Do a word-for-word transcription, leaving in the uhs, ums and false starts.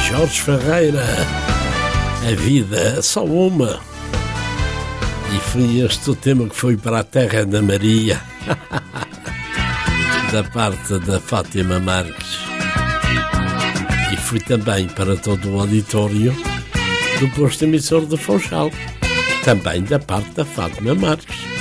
Jorge Ferreira, a vida é só uma. E foi este o tema que foi para a terra da Maria, da parte da Fátima Marques. E fui também para todo o auditório do posto emissor de Funchal, também da parte da Fátima Marques.